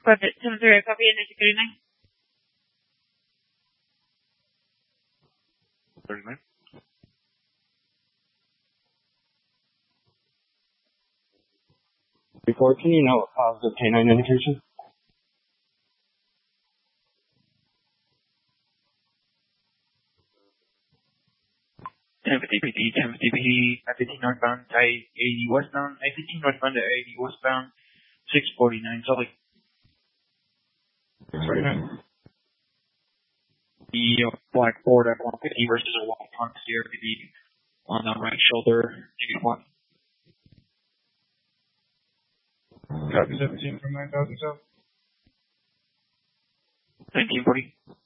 Private 7-0, copy, and 1939. 39. Before, can you note positive canine indication? 1050 PT, 1050 PT, I-15 northbound, I-80 westbound, I-15 northbound to I-80 westbound, 649, Salt Lake. 649. The black Ford F-150 versus a white Honda CRV on the right shoulder, -1. Copy 17 from 9000 south. 1940.